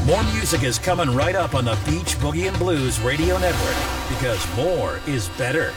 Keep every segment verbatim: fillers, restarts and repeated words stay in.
More music is coming right up on the Beach Boogie and Blues Radio Network, because more is better.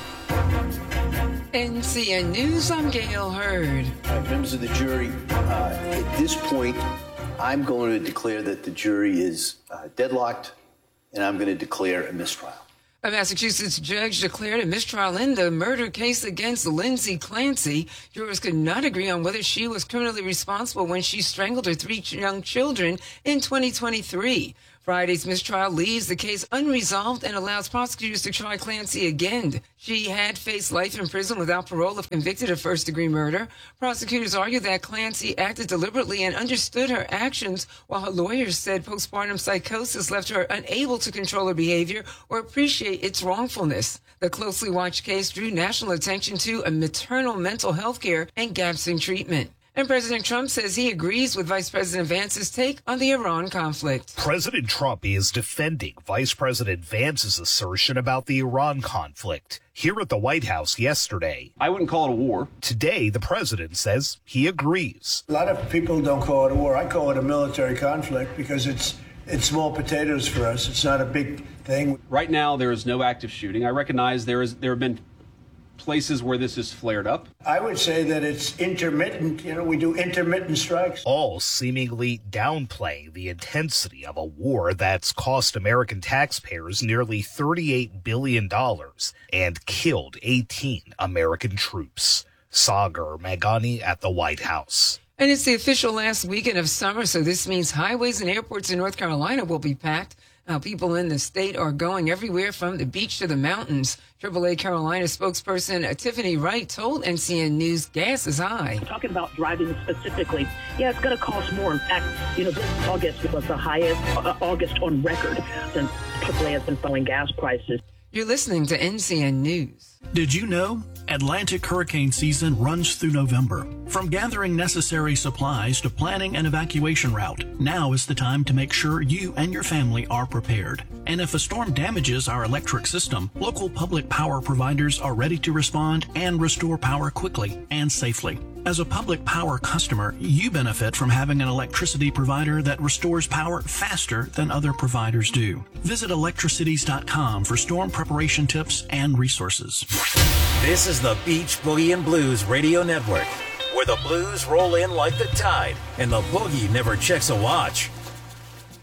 N C N News, I'm Gail Hurd. Uh, members of the jury, uh, at this point, I'm going to declare that the jury is uh, deadlocked, and I'm going to declare a mistrial. A Massachusetts judge declared a mistrial in the murder case against Lindsay Clancy. Jurors could not agree on whether she was criminally responsible when she strangled her three young children in twenty twenty-three. Friday's mistrial leaves the case unresolved and allows prosecutors to try Clancy again. She had faced life in prison without parole if convicted of first-degree murder. Prosecutors argue that Clancy acted deliberately and understood her actions, while her lawyers said postpartum psychosis left her unable to control her behavior or appreciate its wrongfulness. The closely watched case drew national attention to a maternal mental health care and gaps in treatment. And President Trump says he agrees with Vice President Vance's take on the Iran conflict. President Trump is defending Vice President Vance's assertion about the Iran conflict here at the White House yesterday. I wouldn't call it a war. Today, the president says he agrees. A lot of people don't call it a war. I call it a military conflict because it's it's small potatoes for us. It's not a big thing. Right now, there is no active shooting. I recognize there is there have been places where this has flared up. I would say that it's intermittent. You know, we do intermittent strikes. All seemingly downplaying the intensity of a war that's cost American taxpayers nearly thirty-eight billion dollars and killed eighteen American troops. Sagar Meghani at the White House. And it's the official last weekend of summer, so this means highways and airports in North Carolina will be packed. Now, people in the state are going everywhere from the beach to the mountains. triple A Carolina spokesperson uh, Tiffany Wright told N C N News gas is high. Talking about driving specifically, yeah, it's going to cost more. In fact, you know, this August was the highest uh, August on record since triple A has been selling gas prices. You're listening to N C N News. Did you know Atlantic hurricane season runs through November? From gathering necessary supplies to planning an evacuation route, now is the time to make sure you and your family are prepared. And if a storm damages our electric system, local public power providers are ready to respond and restore power quickly and safely. As a public power customer, you benefit from having an electricity provider that restores power faster than other providers do. Visit electricities dot com for storm preparation tips and resources. This is the Beach Boogie and Blues Radio Network, where the blues roll in like the tide and the boogie never checks a watch.